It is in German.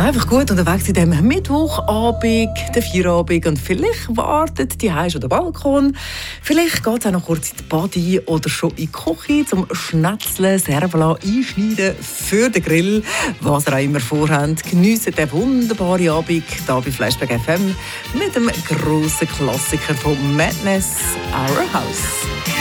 Einfach gut unterwegs in diesem Mittwochabend, der Feierabend, und vielleicht wartet die Heim schon der Balkon. Vielleicht geht es auch noch kurz in die Body oder schon in die Küche zum Schnetzeln, Servola einschneiden für den Grill. Was ihr auch immer vorhabt, geniessen den wunderbaren Abend hier bei Flashback FM mit dem grossen Klassiker von Madness, Our House.